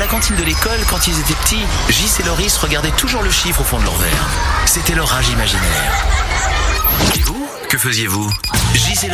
la cantine de l'école, quand ils étaient petits, Gis et Loris regardaient toujours le chiffre au fond de leur verre. C'était leur âge imaginaire. Et vous, que faisiez-vous? Gis et